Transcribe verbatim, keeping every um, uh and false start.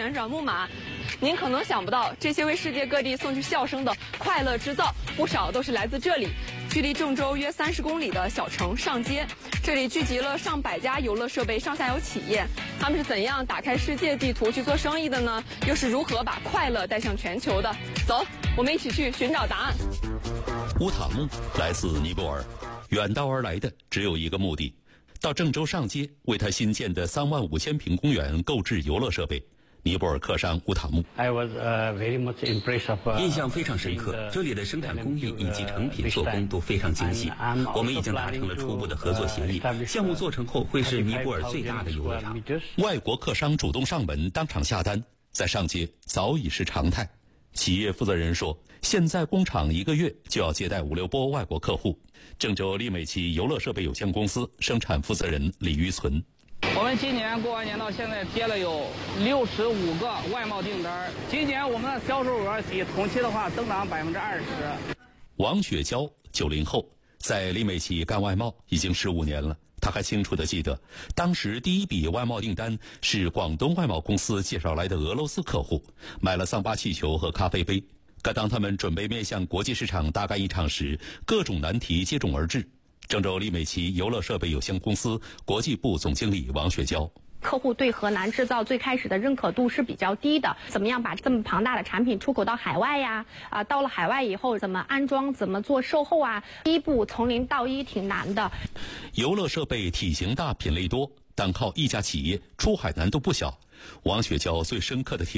旋转木马。您可能想不到，这些为世界各地送去笑声的快乐之造，不少都是来自这里。距离郑州约三十公里的小城上街，这里聚集了上百家游乐设备上下游企业，他们是怎样打开世界地图去做生意的呢？又是如何把快乐带向全球的？走，我们一起去寻找答案。 乌塔木来自尼泊尔，远道而来的只有一个目的，到郑州上街为他新建的三万五千平公园购置游乐设备。尼泊尔客商乌塔木， I was, uh, very much impressed of, uh, 印象非常深刻，这里的生产工艺以及成品做工都非常精细。我们已经达成了初步的合作协议，项目做成后会是尼泊尔最大的游乐场。 外国客商主动上门当场下单，在上街早已是常态。企业负责人说，现在工厂一个月就要接待五六波外国客户。郑州利美奇游乐设备有限公司生产负责人李玉存， 我们今年过完年到现在接了有六十五个外贸订单，今年我们的销售额比同期的话增长百分之二十。 王雪娇九零后，在利美奇干外贸已经十五年了。他还清楚地记得，当时第一笔外贸订单是广东外贸公司介绍来的俄罗斯客户，买了桑巴气球和咖啡杯。可当他们准备面向国际市场大干一场时，各种难题接踵而至。郑州利美奇游乐设备有限公司国际部总经理王雪娇， 客户对河南制造最开始的认可度是比较低的，怎么样把这么庞大的产品出口到海外呀？啊，到了海外以后怎么安装，怎么做售后啊？第一步从零到一挺难的。 游乐设备体型大、品类多，单靠一家企业出海难度不小。王雪娇最深刻的体